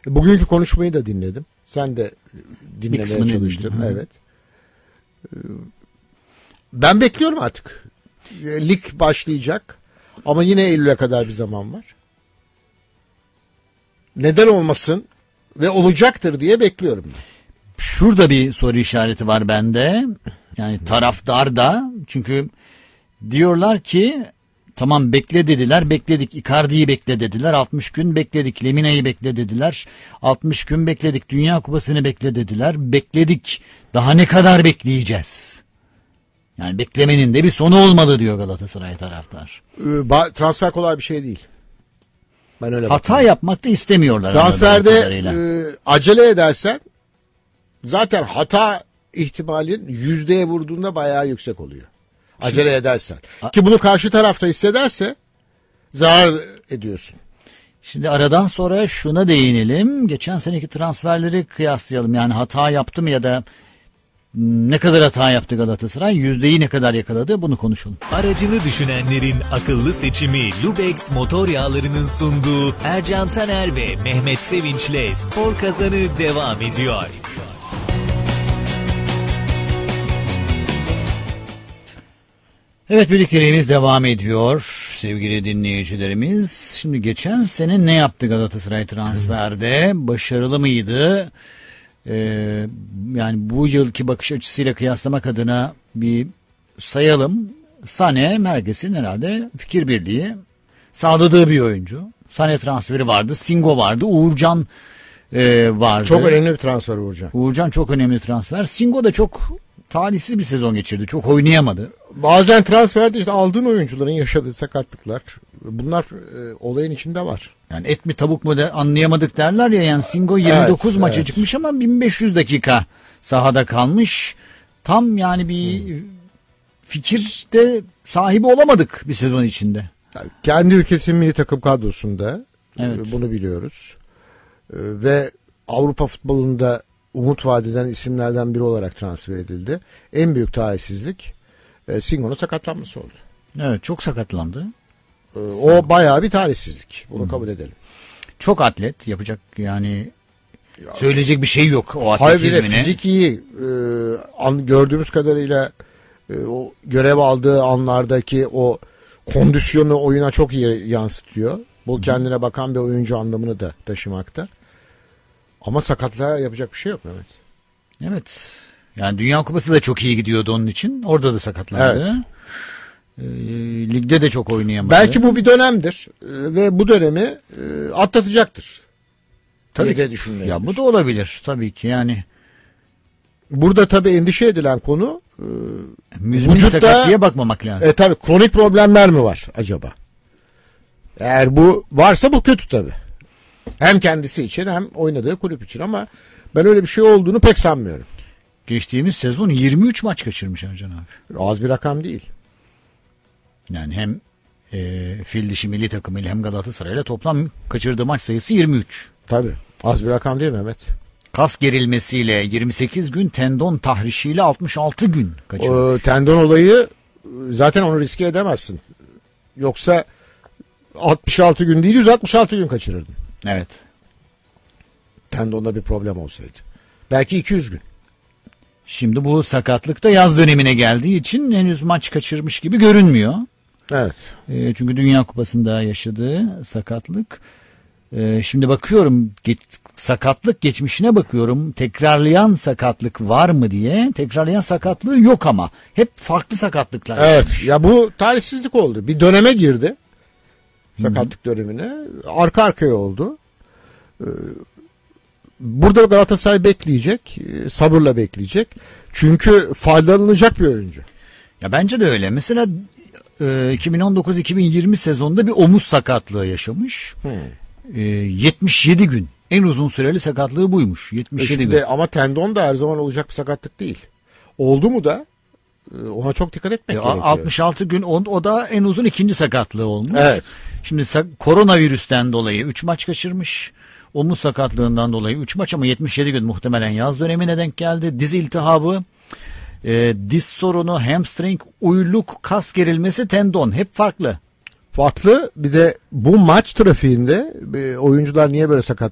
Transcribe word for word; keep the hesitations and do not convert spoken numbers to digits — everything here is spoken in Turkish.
Bugünkü konuşmayı da dinledim. Sen de dinlemeye çalıştın. Dinledim. Evet. Ben bekliyorum artık. Lig başlayacak. Ama yine Eylül'e kadar bir zaman var. Neden olmasın ve olacaktır diye bekliyorum. Şurada bir soru işareti var bende. Yani taraftar da, çünkü diyorlar ki tamam bekle dediler, bekledik. Icardi'yi bekle dediler, altmış gün bekledik. Lemina'yı bekle dediler, altmış gün bekledik. Dünya Kupası'nı bekle dediler, bekledik. Daha ne kadar bekleyeceğiz? Yani beklemenin de bir sonu olmalı diyor Galatasaray taraftar. Transfer kolay bir şey değil. Ben öyle Hata bakıyorum. yapmak da istemiyorlar. Transferde e, acele edersen zaten hata ihtimalin yüzdeye vurduğunda bayağı yüksek oluyor. Acele Şimdi, edersen. Ki bunu karşı tarafta hissederse zarar ediyorsun. Şimdi aradan sonra şuna değinelim. Geçen seneki transferleri kıyaslayalım. Yani hata yaptı mı ya da ne kadar hata yaptı Galatasaray? Yüzdeyi ne kadar yakaladı? Bunu konuşalım. Aracını düşünenlerin akıllı seçimi Lubex motor yağlarının sunduğu Ercan Taner ve Mehmet Sevinç'le Spor Kazanı devam ediyor. Evet, birlikteliğimiz devam ediyor sevgili dinleyicilerimiz. Şimdi geçen sene ne yaptı Galatasaray transferde? Başarılı mıydı? Ee, yani bu yılki bakış açısıyla kıyaslamak adına bir sayalım. Sané, Merkes'in herhalde fikir birliği sağladığı bir oyuncu. Sané transferi vardı, Singo vardı, Uğurcan e, vardı. Çok önemli bir transfer Uğurcan. Uğurcan çok önemli transfer. Singo da çok talihsiz bir sezon geçirdi. Çok oynayamadı. Bazen transferde işte aldığın oyuncuların yaşadığı sakatlıklar, bunlar e, olayın içinde var. Yani et mi tavuk mu da anlayamadık derler ya. Yani Singo yirmi dokuz evet, maça evet. çıkmış ama bin beş yüz dakika sahada kalmış. Tam yani bir hmm. fikirde sahibi olamadık bir sezon içinde. Yani kendi ülkesinin milli takım kadrosunda evet. bunu biliyoruz. Ve Avrupa futbolunda umut vadeden isimlerden biri olarak transfer edildi. En büyük talihsizlik Singo'nun sakatlanması oldu. Evet, çok sakatlandı. O bayağı bir talihsizlik. Bunu hmm. kabul edelim. Çok atlet yapacak yani ya, söyleyecek bir şey yok o atletizmine. Hayır, fizik iyi. Ee, an, gördüğümüz kadarıyla e, o görev aldığı anlardaki o kondisyonu oyuna çok iyi yansıtıyor. Bu kendine bakan bir oyuncu anlamını da taşımakta. Ama sakatlığa yapacak bir şey yok Mehmet. Evet. Yani Dünya Kupası da çok iyi gidiyordu onun için. Orada da sakatlandı. Evet. E, ligde de çok oynayamadı. Belki bu bir dönemdir e, ve bu dönemi e, atlatacaktır. Tabii ki düşünülebilir. Ya bu da olabilir tabii ki yani. Burada tabii endişe edilen konu e, müzmin sakatlığa bakmamak lazım. E, tabii kronik problemler mi var acaba? Eğer bu varsa bu kötü tabii. Hem kendisi için hem oynadığı kulüp için, ama ben öyle bir şey olduğunu pek sanmıyorum. Geçtiğimiz sezon yirmi üç maç kaçırmış Ercan abi. Az bir rakam değil. Yani hem e, fil dişi milli takımıyla hem Galatasaray'la toplam kaçırdığı maç sayısı yirmi üç. Tabii. Az bir rakam değil Mehmet. Kas gerilmesiyle yirmi sekiz gün, tendon tahrişiyle altmış altı gün kaçırmış. O, tendon olayı zaten onu riske edemezsin. Yoksa altmış altı gün değil yüz altmış altı gün kaçırırdın. Evet. Tendonda bir problem olsaydı. Belki iki yüz gün. Şimdi bu sakatlık da yaz dönemine geldiği için henüz maç kaçırmış gibi görünmüyor. Evet. E, çünkü Dünya Kupası'nda yaşadığı sakatlık. E, şimdi bakıyorum geç, sakatlık geçmişine bakıyorum. Tekrarlayan sakatlık var mı diye. Tekrarlayan sakatlığı yok ama. Hep farklı sakatlıklar. Evet. Yaşamış. Ya bu talihsizlik oldu. Bir döneme girdi. Sakatlık Hı-hı. dönemine. Arka arkaya oldu. Ee, Burada Galatasaray bekleyecek, sabırla bekleyecek. Çünkü faydalanacak bir oyuncu. Ya bence de öyle. Mesela iki bin on dokuz iki bin yirmi sezonunda bir omuz sakatlığı yaşamış. Hmm. yetmiş yedi gün. En uzun süreli sakatlığı buymuş. yetmiş yedi gün. Ama tendon da her zaman olacak bir sakatlık değil. Oldu mu da ona çok dikkat etmek ya gerekiyor. altmış altı gün o, o da en uzun ikinci sakatlığı olmuş. Evet. Şimdi koronavirüsten dolayı üç maç kaçırmış. Omuz sakatlığından dolayı üç maç ama yetmiş yedi gün, muhtemelen yaz dönemine denk geldi. Diz iltihabı, e, diz sorunu, hamstring, uyluk, kas gerilmesi, tendon hep farklı. Farklı. Bir de bu maç trafiğinde oyuncular niye böyle sakat